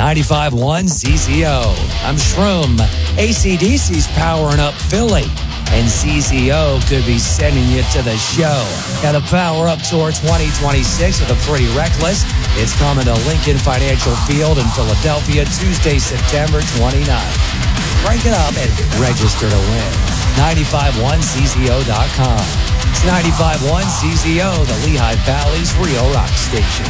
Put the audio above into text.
95.1 CZO. I'm Shroom. AC/DC's powering up Philly, and CZO could be sending you to the show. Got to power up tour 2026 with a Pretty Reckless. It's coming to Lincoln Financial Field in Philadelphia Tuesday, September 29th. Break it up and register to win. 951CZO.com. It's 95.1 CZO, the Lehigh Valley's real rock station.